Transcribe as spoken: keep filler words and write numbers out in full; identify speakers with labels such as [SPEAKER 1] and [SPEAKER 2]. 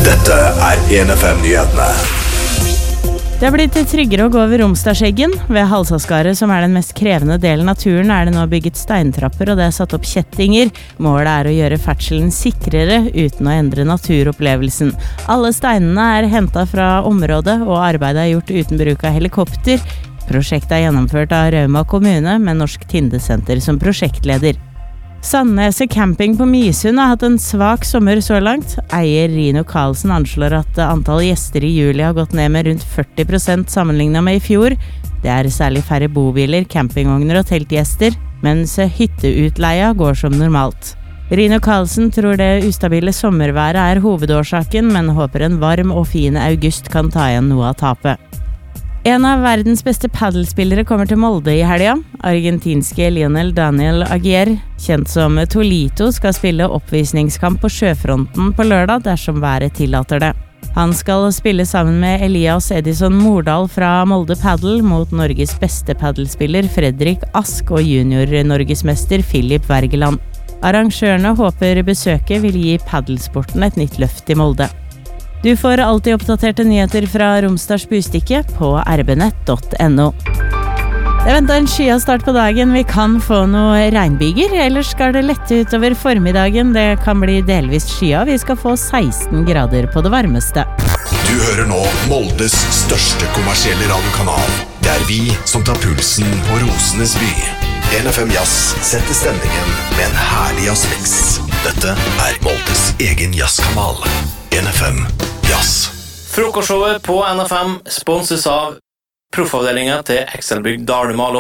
[SPEAKER 1] Dette er en F M-nyhetene.
[SPEAKER 2] Det har blitt tryggere å gå over Romsdalseggen. Ved Halsaskaret, som er den mest krevende delen av turen, er det nå bygget steintrapper, og det er satt opp kjettinger. Målet er å gjøre ferdselen sikrere uten å endre naturopplevelsen. Alle steinene er hentet fra området, og arbeidet er gjort uten bruk av helikopter. Prosjektet er gjennomført av Rauma kommune, med Norsk Tindesenter som prosjektleder. Sandneset camping på Misund har hatt en svak sommer så langt. Eier Rino Karlsen anslår at antall gjester i juli har gått ned med rundt førti prosent sammenlignet med i fjor. Det er særlig færre bobiler, campingvogner og teltgjester, mens hytteutleia går som normalt. Rino Karlsen tror det ustabile sommerværet er hovedårsaken, men håper en varm og fin august kan ta igjen noe av tapet. En av verdens beste paddelspillere kommer til Molde i helga. Argentinske Lionel Daniel Aguirre, kjent som Tolito, skal spille oppvisningskamp på sjøfronten på lørdag dersom været tillater det. Han skal spille sammen med Elias Edison Mordal fra Molde Paddle mot Norges beste paddelspiller Fredrik Ask og junior-norgesmester Philip Wergeland. Arrangørene håper besøket vil gi paddelsporten et nytt løft i Molde. Du får alltid oppdaterte nyheter fra Romsdals Bustikke på r b nett punktum n o. Det venter en skyet start på dagen. Vi kan få noe regnbyger, ellers skal det lette utover formiddagen. Det kan bli delvis skyet. Vi skal få seksten grader på det varmeste.
[SPEAKER 1] Du hører nå Moldes største kommersielle radiokanal. Det er vi som tar pulsen på Rosenes by. en F M Jazz setter stemningen med en herlig jazzmix. Dette er Moldes egen jazzkanal. en F M Jazz.
[SPEAKER 3] Frokostshowet på N F M sponses av proffavdelingen til Ekselbygd Dalmalo.